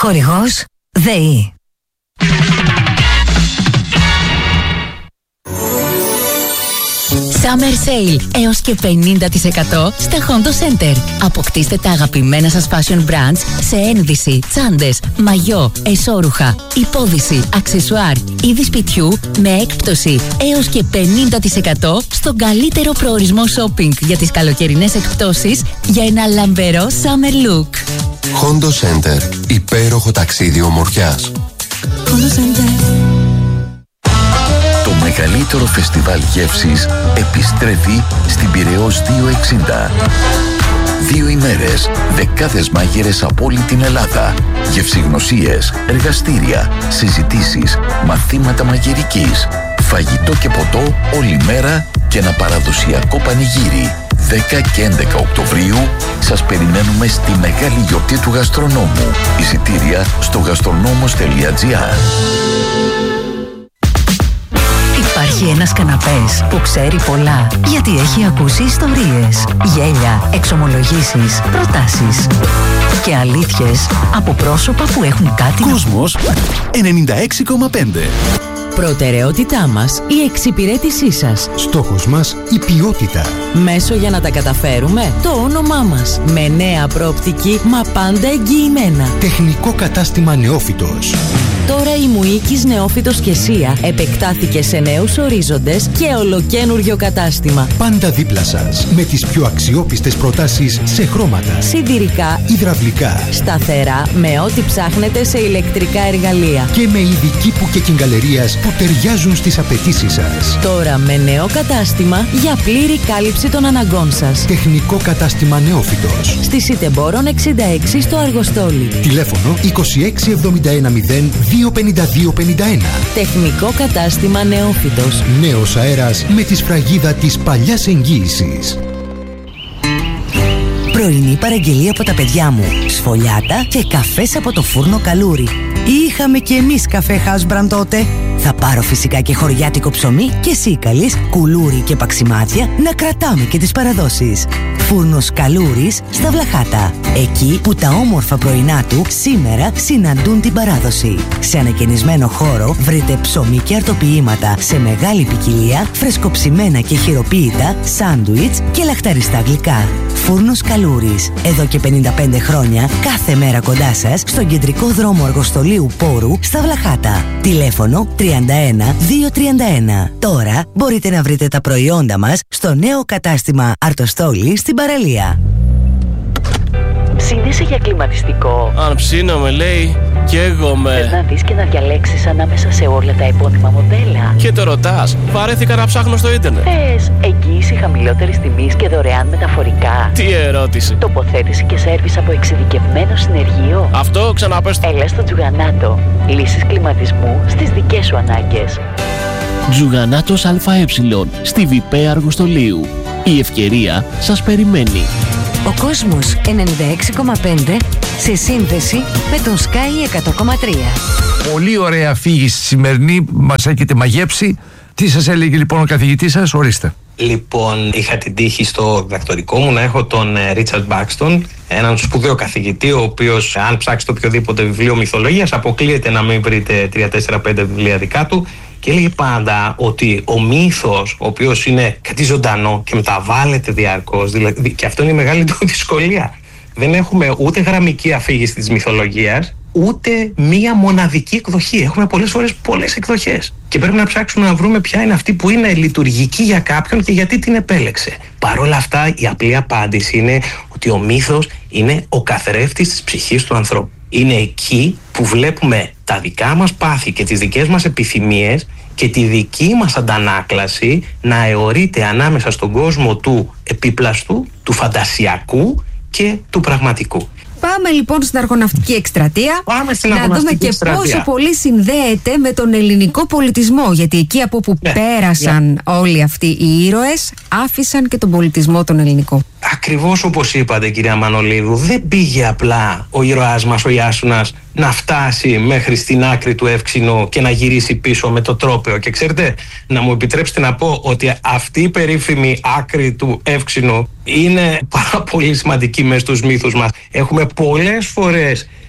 Χορηγός ΔΕΗ. Summer Sale έως και 50% στα Hondo Center. Αποκτήστε τα αγαπημένα σας fashion brands σε ένδυση, τσάντες, μαγιό, εσώρουχα, υπόδυση, αξεσουάρ, είδη σπιτιού με έκπτωση έως και 50% στον καλύτερο προορισμό shopping για τις καλοκαιρινές εκπτώσεις για ένα λαμπερό summer look. Hondo Center. Υπέροχο ταξίδι ομορφιάς. Hondo Center. Το μεγαλύτερο φεστιβάλ γεύσης επιστρέφει στην Πειραιώς 260. 2 ημέρες, δεκάδες μάγειρες από όλη την Ελλάδα, γευσηγνωσίες, εργαστήρια, συζητήσεις, μαθήματα μαγειρικής, φαγητό και ποτό όλη μέρα και ένα παραδοσιακό πανηγύρι. 10 και 11 Οκτωβρίου σας περιμένουμε στη μεγάλη γιορτή του γαστρονόμου. Εισιτήρια στο gastronomos.gr. Υπάρχει ένας καναπές που ξέρει πολλά, γιατί έχει ακούσει ιστορίες, γέλια, εξομολογήσεις, προτάσεις και αλήθειες από πρόσωπα που έχουν κάτι. Κόσμος 96,5. Προτεραιότητά μας η εξυπηρέτησή σας. Στόχος μας η ποιότητα. Μέσο για να τα καταφέρουμε το όνομά μας. Με νέα προοπτική μα πάντα εγγυημένα. Τεχνικό κατάστημα Νεόφυτος. Τώρα η Μουίκης Νεόφυτος και Σία επεκτάθηκε σε νέους ορίζοντες και ολοκένουργιο κατάστημα. Πάντα δίπλα σας με τις πιο αξιόπιστες προτάσεις σε χρώματα, Σιδηρικά, υδραυλικά, σταθερά με ό,τι ψάχνετε σε ηλεκτρικά εργαλεία. και με ειδική που και κυγκαλερίας που ταιριάζουν στις απαιτήσεις σας. Τώρα με νέο κατάστημα για πλήρη κάλυψη των αναγκών σας. Τεχνικό κατάστημα Νεόφυτος. Στη Σιτεμπόρων 66 στο Αργοστόλι. Τηλέφωνο 26710 25251. Τεχνικό κατάστημα Νεόφυτος. Νέος αέρας με τη σφραγίδα της παλιάς εγγύησης. Πρωινή παραγγελία από τα παιδιά μου. Σφολιάτα και καφές από το φούρνο Καλούρι. Είχαμε κι εμείς καφέ House Brand τότε. Θα πάρω φυσικά και χωριάτικο ψωμί και σίκαλης, κουλούρι και παξιμάδια να κρατάμε και τις παραδόσεις. Φούρνος Καλούρης στα Βλαχάτα. Εκεί που τα όμορφα πρωινά του σήμερα συναντούν την παράδοση. Σε ανακαινισμένο χώρο βρείτε ψωμί και αρτοποιήματα σε μεγάλη ποικιλία, φρεσκοψημένα και χειροποίητα, σάντουιτς και λαχταριστά γλυκά. Φούρνος Καλούρης. Εδώ και 55 χρόνια, κάθε μέρα κοντά σας, στον κεντρικό δρόμο Αργοστολίου Πόρου, στα Βλαχάτα. Τηλέφωνο 31231. Τώρα μπορείτε να βρείτε τα προϊόντα μας στο νέο κατάστημα Αρτοστόλη στην παραλία. Ψήνεσαι για κλιματιστικό? Αν ψήνομαι, λέει, καίγομαι. Θες να δεις και να διαλέξεις ανάμεσα σε όλα τα επώνυμα μοντέλα? Και το ρωτάς, βαρέθηκα να ψάχνω στο ίντερνετ. Θες εγγύηση χαμηλότερης τιμής και δωρεάν μεταφορικά? Τι ερώτηση. Τοποθέτηση και σέρβις από εξειδικευμένο συνεργείο? Αυτό ξαναπες. Έλα στο Τζουγανάτο. Λύσεις κλιματισμού στις δικές σου ανάγκες. Τζουγανάτος ΑΕ, στη ΒΠ Αργοστολίου. Η ευκαιρία σας περιμένει. Ο κόσμος 96,5 σε σύνδεση με τον Sky 100,3. Πολύ ωραία αφήγηση σημερινή, μας έχετε μαγέψει. Τι σας έλεγε λοιπόν ο καθηγητής σας, ορίστε. Λοιπόν, είχα την τύχη στο διδακτορικό μου να έχω τον Ρίτσαρντ Μπάξτον, έναν σπουδαίο καθηγητή, ο οποίος, αν ψάξετε οποιοδήποτε βιβλίο μυθολογίας, αποκλείεται να μην βρείτε 3-4-5 βιβλία δικά του. Και έλεγε πάντα ότι ο μύθος, ο οποίος είναι κάτι ζωντανό και μεταβάλλεται διαρκώς, δηλαδή, και αυτό είναι η μεγάλη του δυσκολία. Δεν έχουμε ούτε γραμμική αφήγηση της μυθολογίας, ούτε μία μοναδική εκδοχή. Έχουμε πολλές φορές πολλές εκδοχές. Και πρέπει να ψάξουμε να βρούμε ποια είναι αυτή που είναι λειτουργική για κάποιον και γιατί την επέλεξε. Παρ' όλα αυτά, η απλή απάντηση είναι ότι ο μύθος είναι ο καθρέφτης της ψυχής του ανθρώπου. Είναι εκεί που βλέπουμε τα δικά μας πάθη και τις δικές μας επιθυμίες και τη δική μας αντανάκλαση να αιωρείται ανάμεσα στον κόσμο του επίπλαστου, του φαντασιακού και του πραγματικού. Πάμε λοιπόν στην αργοναυτική εκστρατεία. Πάμε στην να δούμε αργοναυτική και εκστρατεία. πόσο πολύ συνδέεται με τον ελληνικό πολιτισμό. Γιατί εκεί από που πέρασαν όλοι αυτοί οι ήρωες, άφησαν και τον πολιτισμό τον ελληνικό. Ακριβώς όπως είπατε, κυρία Μανολίδου, δεν πήγε απλά ο ήρωάς μας, ο Ιάσουνας, να φτάσει μέχρι στην άκρη του Εύξηνου και να γυρίσει πίσω με το τρόπαιο. Και ξέρετε, να μου επιτρέψετε να πω ότι αυτή η περίφημη άκρη του Εύξηνου είναι πάρα πολύ σημαντική μες στους μύθους μας. Έχουμε πολλές φορές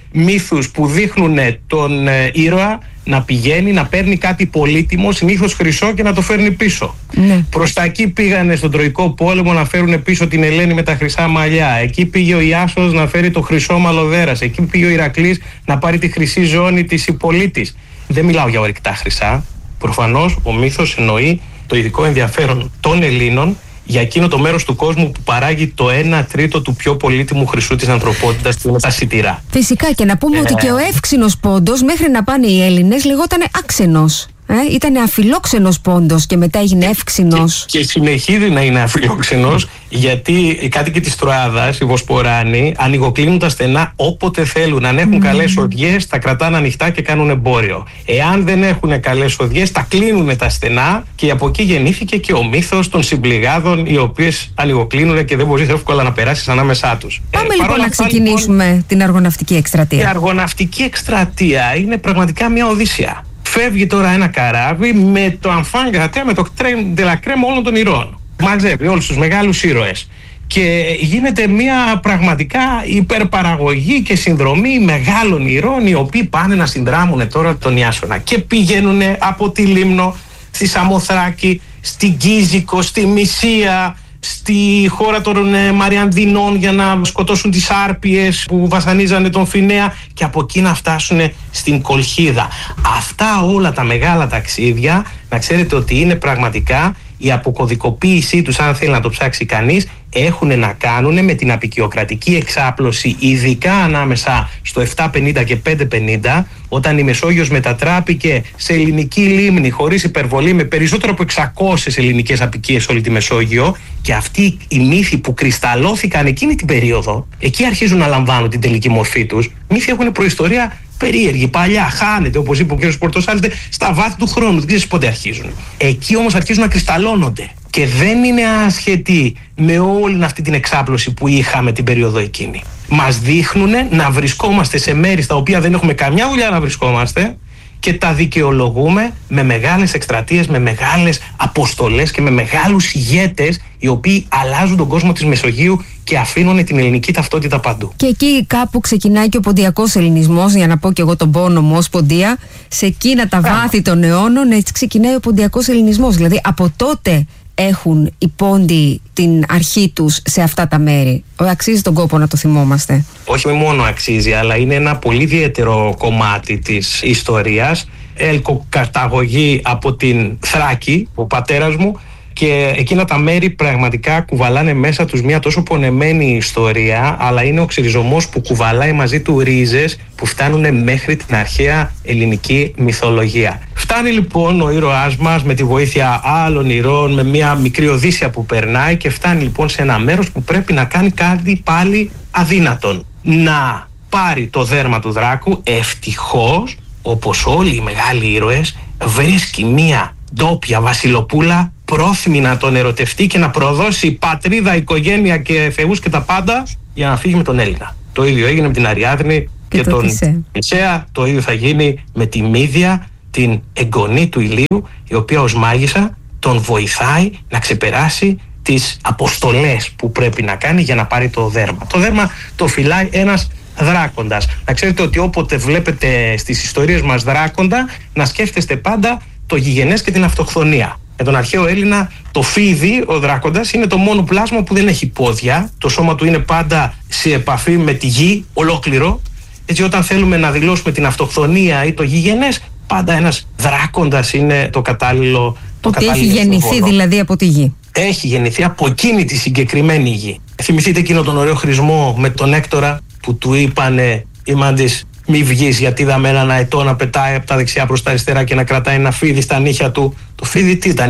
μύθους που δείχνουν τον ήρωα να πηγαίνει, να παίρνει κάτι πολύτιμο, συνήθως χρυσό, και να το φέρνει πίσω. Ναι. Προς τα εκεί πήγανε στον Τροϊκό Πόλεμο να φέρουν πίσω την Ελένη με τα χρυσά μαλλιά. Εκεί πήγε ο Ιάσος να φέρει το χρυσό μαλλοδέρας. Εκεί πήγε ο Ηρακλής να πάρει τη χρυσή ζώνη της Ιππολίτης. Δεν μιλάω για ορυκτά χρυσά. Προφανώς ο μύθος εννοεί το ειδικό ενδιαφέρον των Ελλήνων για εκείνο το μέρος του κόσμου που παράγει το 1/3 του πιο πολύτιμου χρυσού της ανθρωπότητας, που είναι τα σιτηρά. Φυσικά, και να πούμε ότι και ο εύξηνος πόντος, μέχρι να πάνε οι Έλληνες, λεγότανε άξενος. Ήταν αφιλόξενος πόντος και μετά έγινε εύξηνος. Και συνεχίζει να είναι αφιλόξενος, γιατί οι κάτοικοι της Τροάδας, οι Βοσποράνοι, ανοιγοκλίνουν τα στενά όποτε θέλουν. Αν έχουν καλές οδιές, τα κρατάνε ανοιχτά και κάνουν εμπόριο. Εάν δεν έχουν καλές οδιές, τα κλείνουν τα στενά, και από εκεί γεννήθηκε και ο μύθος των συμπληγάδων, οι οποίες ανοιγοκλίνουν και δεν μπορείς εύκολα να περάσεις ανάμεσά τους. Πάμε λοιπόν να ξεκινήσουμε την αργοναυτική εκστρατεία. Η αργοναυτική εκστρατεία είναι πραγματικά μια οδύσσεια. Φεύγει τώρα ένα καράβι με το enfant gratté, με το crème de la crème όλων των ηρώων. Μαζεύει όλους τους μεγάλους ήρωες. Και γίνεται μια πραγματικά υπερπαραγωγή και συνδρομή μεγάλων ηρώων, οι οποίοι πάνε να συνδράμουν τώρα τον Ιάσονα. Και πηγαίνουν από τη Λίμνο, στη Σαμοθράκη, στην Κίζικο, στη Μυσία, στη χώρα των Μαριανδινών για να σκοτώσουν τις Άρπιες που βασανίζανε τον Φινέα, και από εκεί να φτάσουν στην Κολχίδα. Αυτά όλα τα μεγάλα ταξίδια, να ξέρετε ότι είναι πραγματικά η αποκωδικοποίησή τους, αν θέλει να το ψάξει κανείς, έχουν να κάνουν με την αποικιοκρατική εξάπλωση, ειδικά ανάμεσα στο 750 και 550, όταν η Μεσόγειος μετατράπηκε σε ελληνική λίμνη, χωρίς υπερβολή, με περισσότερο από 600 ελληνικές αποικίες σε όλη τη Μεσόγειο. Και αυτοί οι μύθοι που κρυσταλλώθηκαν εκείνη την περίοδο, εκεί αρχίζουν να λαμβάνουν την τελική μορφή τους. Μύθοι έχουν προϊστορία περίεργη, παλιά, χάνεται, όπως είπε ο κ. Πορτοσάλτε, στα βάθη του χρόνου. Δεν ξέρεις πότε αρχίζουν. Εκεί όμως αρχίζουν να κρυσταλλώνονται. Και δεν είναι άσχετοι με όλη αυτή την εξάπλωση που είχαμε την περίοδο εκείνη. Μας δείχνουν να βρισκόμαστε σε μέρη στα οποία δεν έχουμε καμιά δουλειά να βρισκόμαστε, και τα δικαιολογούμε με μεγάλες εκστρατείες, με μεγάλες αποστολές και με μεγάλους ηγέτες, οι οποίοι αλλάζουν τον κόσμο της Μεσογείου και αφήνουν την ελληνική ταυτότητα παντού. Και εκεί κάπου ξεκινάει και ο ποντιακός ελληνισμός, για να πω και εγώ τον πόνο μου ως ποντία. Σε εκείνα τα βάθη των αιώνων, έτσι ξεκινάει ο ποντιακός ελληνισμός. Δηλαδή από τότε έχουν οι πόντιοι την αρχή τους σε αυτά τα μέρη. Αξίζει τον κόπο να το θυμόμαστε. Όχι μόνο αξίζει, αλλά είναι ένα πολύ ιδιαίτερο κομμάτι της ιστορίας. Έλκοκαταγωγή από την Θράκη, ο πατέρας μου, και εκείνα τα μέρη πραγματικά κουβαλάνε μέσα τους μια τόσο πονεμένη ιστορία, αλλά είναι ο ξυριζωμός που κουβαλάει μαζί του ρίζες που φτάνουν μέχρι την αρχαία ελληνική μυθολογία. Φτάνει λοιπόν ο ήρωάς μας με τη βοήθεια άλλων ηρώων, με μια μικρή οδύσσια που περνάει, και φτάνει λοιπόν σε ένα μέρος που πρέπει να κάνει κάτι πάλι αδύνατον. Να πάρει το δέρμα του δράκου. Ευτυχώς, όπως όλοι οι μεγάλοι ήρωες, βρίσκει μια ντόπια βασιλοπούλα πρόθυμη να τον ερωτευτεί και να προδώσει πατρίδα, οικογένεια και θεούς και τα πάντα για να φύγει με τον Έλληνα. Το ίδιο έγινε με την Αριάδνη και τον Μεσαία. Το ίδιο θα γίνει με τη Μύδια, την εγγονή του Ηλίου, η οποία ως μάγισσα τον βοηθάει να ξεπεράσει τις αποστολές που πρέπει να κάνει για να πάρει το δέρμα. Το δέρμα το φυλάει ένας δράκοντας. Να ξέρετε ότι όποτε βλέπετε στις ιστορίες μας δράκοντα, να σκέφτεστε πάντα το γηγενές και την αυτοχθονία. Για τον αρχαίο Έλληνα, το φίδι, ο δράκοντας, είναι το μόνο πλάσμα που δεν έχει πόδια. Το σώμα του είναι πάντα σε επαφή με τη γη, ολόκληρο. Έτσι, όταν θέλουμε να δηλώσουμε την αυτοχθονία ή το γηγενές, πάντα ένας δράκοντας είναι το κατάλληλο. Ότι έχει γεννηθεί δηλαδή από τη γη. Έχει γεννηθεί από εκείνη τη συγκεκριμένη γη. Θυμηθείτε εκείνο τον ωραίο χρησμό με τον Έκτορα που του είπανε οι μάντες, μη βγεις, γιατί είδαμε έναν αετό να πετάει από τα δεξιά προς τα αριστερά και να κρατάει ένα φίδι στα νύχια του. Το φίδι τι ήταν?